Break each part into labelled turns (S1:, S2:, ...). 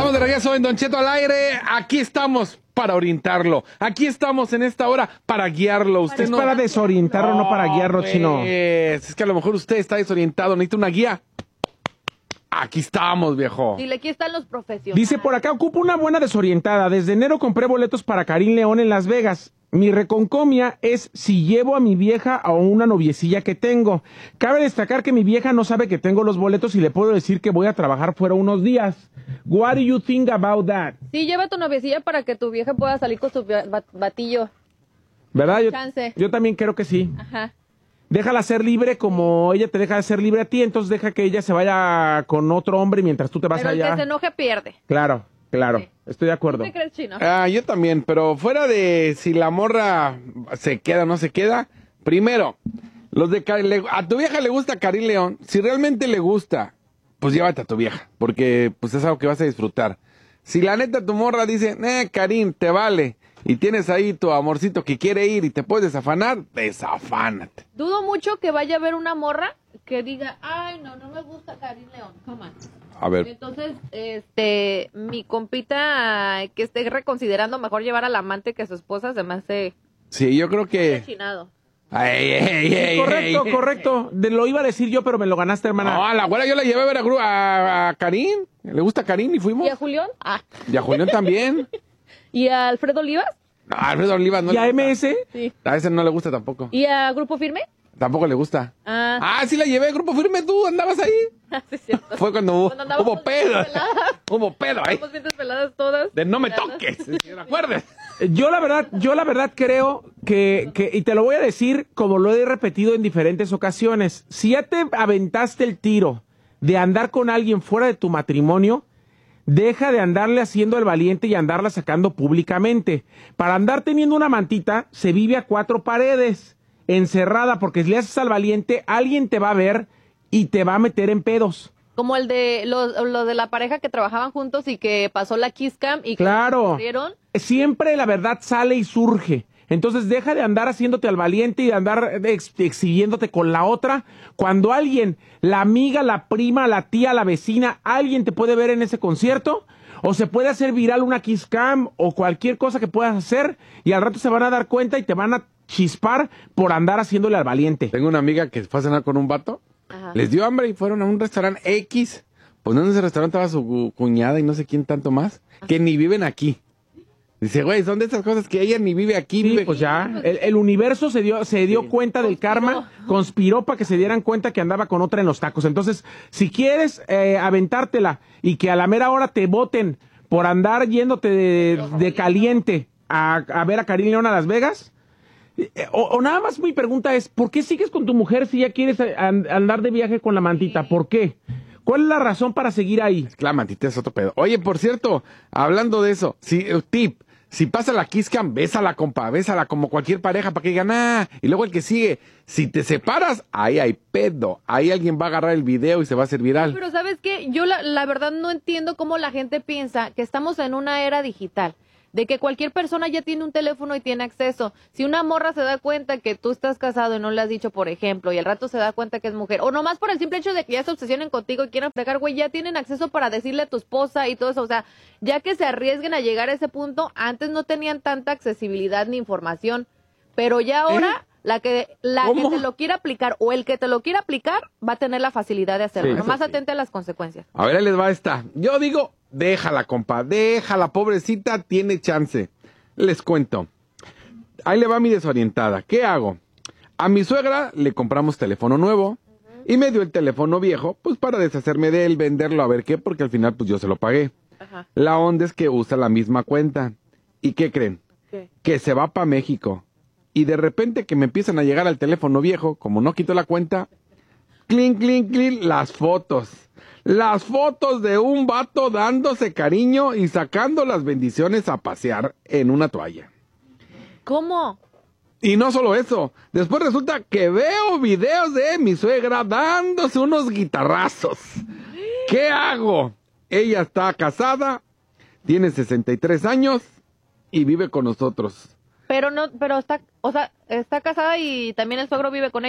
S1: Estamos de regreso en Don Cheto al aire. Aquí estamos para orientarlo. Aquí estamos en esta hora para guiarlo. Usted
S2: Es
S1: no...
S2: para desorientarlo, no para guiarlo,
S1: pues,
S2: chino.
S1: Es que a lo mejor usted está desorientado, necesita una guía. Aquí estamos, viejo.
S3: Dile, aquí están los profesionales.
S2: Dice por acá, ocupo una buena desorientada. Desde enero compré boletos para Karim León en Las Vegas. Mi reconcomia es si llevo a mi vieja o a una noviecilla que tengo. Cabe destacar que mi vieja no sabe que tengo los boletos y le puedo decir que voy a trabajar fuera unos días. What do you think about that?
S3: Sí, lleva a tu noviecilla para que tu vieja pueda salir con su batillo.
S2: ¿Verdad?
S3: Chance.
S2: Yo también creo que sí.
S3: Ajá.
S2: Déjala ser libre como ella te deja de ser libre a ti, entonces deja que ella se vaya con otro hombre mientras tú te vas
S3: Pero el
S2: allá.
S3: que se enoje pierde.
S2: Claro, claro.
S3: Sí.
S2: Estoy de acuerdo.
S3: ¿Qué crees, Chino?
S1: Yo también, pero fuera de si la morra se queda o no se queda, primero, a tu vieja le gusta Karim León, si realmente le gusta, pues llévate a tu vieja, porque pues es algo que vas a disfrutar. Si la neta tu morra dice, Karim, te vale, y tienes ahí tu amorcito que quiere ir y te puedes desafanar, desafánate.
S3: Dudo mucho que vaya a ver una morra que diga, ay, no me gusta Karim León, come on.
S1: A ver.
S3: Entonces, mi compita que esté reconsiderando mejor llevar al amante que a su esposa, se me hace
S1: Sí, yo creo que...
S3: chinado.
S2: Correcto. Lo iba a decir yo, pero me lo ganaste, hermana.
S1: No, a la abuela yo la llevé a ver a Karim. Le gusta Karim y fuimos.
S3: ¿Y a Julián?
S1: Y a Julián también.
S3: ¿Y a Alfredo Olivas?
S1: No, a Alfredo Olivas no
S2: ¿Y a
S1: le gusta.
S2: MS?
S3: Sí.
S1: A ese no le gusta tampoco.
S3: ¿Y a Grupo Firme?
S1: Tampoco le gusta.
S3: Ah,
S1: Sí la llevé, Grupo Firme, tú andabas ahí.
S3: sí, es cierto.
S1: Fue cuando
S3: Cuando andábamos
S1: hubo pedo.
S3: bien desveladas.
S1: Hubo pedo ahí.
S3: Estamos bien desveladas todas.
S1: De no me
S3: Desveladas.
S1: toques. ¿Te acuerdas?
S2: Yo la verdad creo que, y te lo voy a decir como lo he repetido en diferentes ocasiones, si ya te aventaste el tiro de andar con alguien fuera de tu matrimonio, deja de andarle haciendo el valiente y andarla sacando públicamente. Para andar teniendo una mantita, se vive a cuatro paredes, encerrada, porque si le haces al valiente, alguien te va a ver y te va a meter en pedos.
S3: Como el de lo de la pareja que trabajaban juntos y que pasó la Kiss Cam y que
S2: Claro.
S3: murieron.
S2: Siempre la verdad sale y surge. Entonces deja de andar haciéndote al valiente y de andar exhibiéndote con la otra. Cuando alguien, la amiga, la prima, la tía, la vecina, alguien te puede ver en ese concierto, o se puede hacer viral una kiss cam o cualquier cosa que puedas hacer y al rato se van a dar cuenta y te van a chispar por andar haciéndole al valiente.
S1: Tengo una amiga que fue a cenar con un vato.
S3: Ajá.
S1: Les dio hambre y fueron a un restaurante X. Pues no, en ese restaurante estaba su cuñada y no sé quién tanto más, que ni viven aquí. Dice, güey, son de esas cosas que ella ni vive aquí.
S2: Sí,
S1: vive
S2: pues ya, el universo se dio cuenta del karma, conspiró para que se dieran cuenta que andaba con otra en los tacos. Entonces, si quieres aventártela y que a la mera hora te voten por andar yéndote de caliente a ver a Karim León a Las Vegas, o nada más mi pregunta es, ¿por qué sigues con tu mujer si ya quieres andar de viaje con la mantita? ¿Por qué? ¿Cuál es la razón para seguir ahí?
S1: La mantita es otro pedo. Oye, por cierto, hablando de eso, si pasa la kiss cam, bésala, compa, bésala como cualquier pareja para que digan, y luego el que sigue, si te separas, ahí hay pedo, ahí alguien va a agarrar el video y se va a hacer viral.
S3: Pero ¿sabes qué? Yo la verdad no entiendo cómo la gente piensa que estamos en una era digital, de que cualquier persona ya tiene un teléfono y tiene acceso. Si una morra se da cuenta que tú estás casado y no le has dicho, por ejemplo, y al rato se da cuenta que es mujer, o nomás por el simple hecho de que ya se obsesionen contigo y quieran fregar, güey, ya tienen acceso para decirle a tu esposa y todo eso. O sea, ya que se arriesguen a llegar a ese punto, antes no tenían tanta accesibilidad ni información, pero ya ahora la que te lo quiera aplicar o el que te lo quiera aplicar va a tener la facilidad de hacerlo.
S2: Sí,
S3: Nomás
S1: eso sí.
S3: atente a las consecuencias.
S1: A ver, ahí les va esta. Yo digo, déjala, compa, déjala, pobrecita, tiene chance. Les cuento. Ahí le va mi desorientada. ¿Qué hago? A mi suegra le compramos teléfono nuevo y me dio el teléfono viejo, pues para deshacerme de él, venderlo, a ver qué, porque al final pues yo se lo pagué.
S3: Ajá.
S1: La onda es que usa la misma cuenta. ¿Y qué creen?
S3: ¿Qué?
S1: Que se va para México. Y de repente que me empiezan a llegar al teléfono viejo, como no quito la cuenta, clink, clink, clink, las fotos. Las fotos de un vato dándose cariño y sacando las bendiciones a pasear en una toalla.
S3: ¿Cómo?
S1: Y no solo eso, después resulta que veo videos de mi suegra dándose unos guitarrazos. ¿Qué hago? Ella está casada, tiene 63 años y vive con nosotros.
S3: Pero está casada y también el suegro vive con ellos.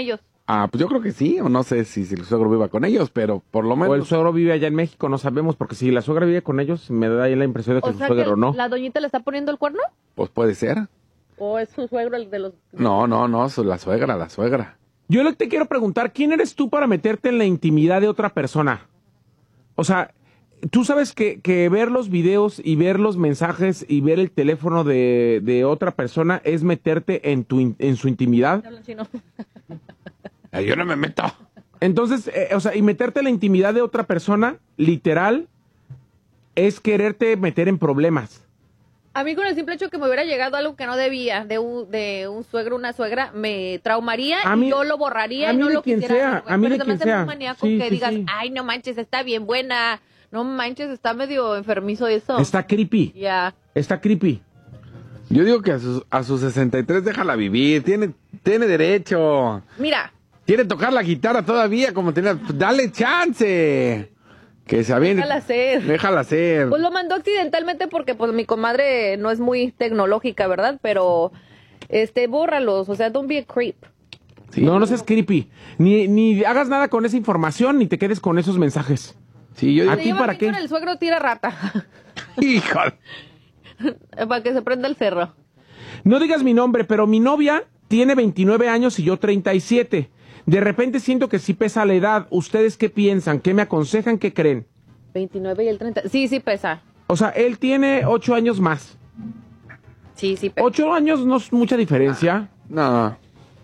S1: Pues yo creo que sí, o no sé si el suegro viva con ellos, pero por lo menos...
S2: O el suegro vive allá en México, no sabemos, porque si la suegra vive con ellos, me da ahí la impresión de que
S3: O
S2: su
S3: sea
S2: suegro
S3: que
S2: no.
S3: la doñita le está poniendo el cuerno.
S1: Pues puede ser.
S3: ¿O es su suegro el de los...?
S1: No, la suegra.
S2: Yo te quiero preguntar, ¿quién eres tú para meterte en la intimidad de otra persona? O sea, tú sabes que ver los videos y ver los mensajes y ver el teléfono de otra persona es meterte en su intimidad.
S3: Hablan chino.
S1: Yo no me meto.
S2: Entonces, o sea, y meterte en la intimidad de otra persona, literal, es quererte meter en problemas.
S3: A mí con el simple hecho que me hubiera llegado algo que no debía de un suegro, una suegra, me traumaría y yo lo borraría y no lo quisiera.
S2: A mí de
S3: Pero
S2: quien
S3: se me hace
S2: sea.
S3: muy maníaco
S2: Sí,
S3: que
S2: sí,
S3: digas,
S2: sí.
S3: ay, no manches, está bien buena. No manches, está medio enfermizo eso.
S2: Está creepy.
S3: Ya.
S2: Está creepy.
S1: Yo digo que a sus 63 déjala vivir, tiene derecho.
S3: Mira,
S1: Quiere tocar la guitarra todavía, como tenía... Dale chance. Que se aviente.
S3: déjala ser.
S1: Déjala ser.
S3: Pues lo mandó accidentalmente porque pues mi comadre no es muy tecnológica, ¿verdad? Pero, bórralos, o sea, don't be a creep.
S1: Sí.
S2: No seas creepy. Ni hagas nada con esa información, ni te quedes con esos mensajes.
S1: Sí, yo digo...
S2: ¿A
S3: Se
S2: ti
S3: lleva
S2: para
S3: bien
S2: qué?
S3: con el suegro tira rata.
S1: Híjole.
S3: Para que se prenda el cerro.
S2: No digas mi nombre, pero mi novia tiene 29 años y yo 37. De repente siento que sí pesa la edad. ¿Ustedes qué piensan? ¿Qué me aconsejan? ¿Qué creen?
S3: 29 y el 30. Sí, sí pesa.
S2: O sea, él tiene 8 años más.
S3: Sí, sí pesa.
S2: 8 años no es mucha diferencia.
S1: No,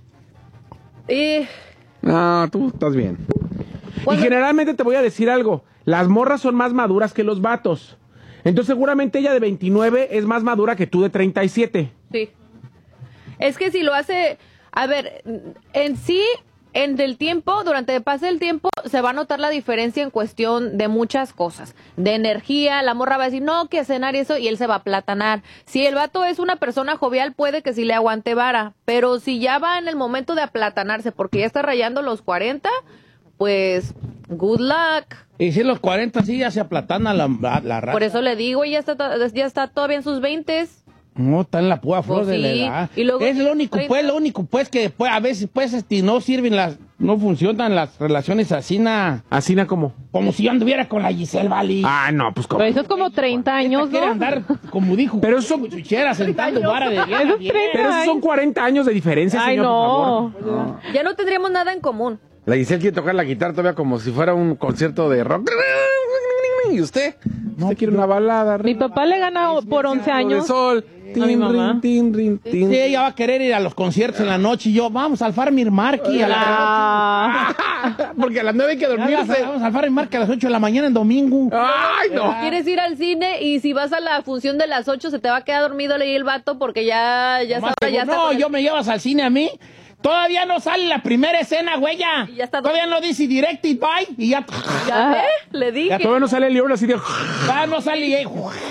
S3: Y
S1: tú estás bien.
S2: Y generalmente te voy a decir algo. Las morras son más maduras que los vatos. Entonces seguramente ella de 29 es más madura que tú de 37.
S3: sí. Es que si lo hace, a ver, en sí, en el tiempo, durante el pase del tiempo, se va a notar la diferencia en cuestión de muchas cosas. De energía, la morra va a decir, no, que cenar y eso, y él se va a platanar. Si el vato es una persona jovial, puede que sí le aguante vara. Pero si ya va en el momento de aplatanarse, porque ya está rayando los 40, pues, good luck.
S4: Y si los 40 sí ya se aplatana la raza.
S3: Por eso le digo, ya está todavía en sus 20s.
S4: No, está en la púa flor
S3: Pues
S4: de la
S3: sí,
S4: edad.
S3: y luego
S4: Es lo único,
S3: 30.
S4: pues, que después, a veces, pues, no sirven no funcionan las relaciones así,
S2: Así como.
S4: como si yo anduviera con la Giselle Valley.
S2: Ah, no, pues como.
S5: Pero eso es como 30 años,
S4: Quiere
S5: ¿no?
S4: andar, como dijo,
S2: Pero eso-
S4: chuchera sentando vara de guerra.
S5: Eso es 30.
S2: Pero esos son 40 años de diferencia,
S5: Ay,
S2: señor,
S5: no.
S2: por favor.
S3: Ya no tendríamos nada en común.
S1: La Giselle quiere tocar la guitarra todavía como si fuera un concierto de rock. ¿Y usted?
S2: Usted quiere una balada.
S5: Mi papá le gana por 11
S1: De
S5: años.
S1: sol.
S5: A mi mamá.
S4: Sí, ella va a querer ir a los conciertos en la noche y yo, vamos al Farmir Marky a
S5: Ah,
S1: Porque a las 9 hay que dormirse.
S4: Vamos al Farmir Marky a las 8 de la mañana en domingo.
S1: ¡Ay, no!
S3: Quieres ir al cine y si vas a la función de las 8 se te va a quedar dormido ahí el vato porque ya
S4: Nomás
S3: está,
S4: digo,
S3: ya está.
S4: no,
S3: con el-
S4: yo me llevas al cine a mí. Todavía no sale la primera escena, güey.
S3: Y ya está
S4: Todavía no dice directed by y ya.
S3: ¿Ya ve? Le dije.
S2: Todavía no sale el libro así de.
S4: No sale y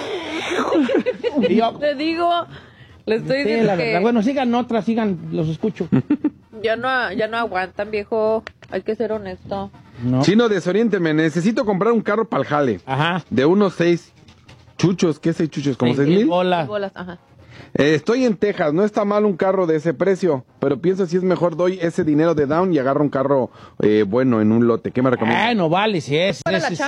S4: y yo.
S3: Le digo, le estoy
S4: Sí,
S3: diciendo
S4: la
S3: que
S4: verdad. Bueno, sigan otras, los escucho.
S3: ya no aguantan, viejo. Hay que ser honesto.
S4: No.
S1: Chino, desoriénteme. Necesito comprar un carro para el jale.
S4: Ajá.
S1: De unos 6 chuchos. ¿Qué 6 chuchos? ¿Como 6,000?
S4: Hola.
S3: Bolas, ajá.
S1: Estoy en Texas. No está mal un carro de ese precio. Pero pienso si es mejor doy ese dinero de down y agarro un carro bueno en un lote. ¿Qué me recomiendas?
S4: No vale, si es.
S3: Para la
S4: es-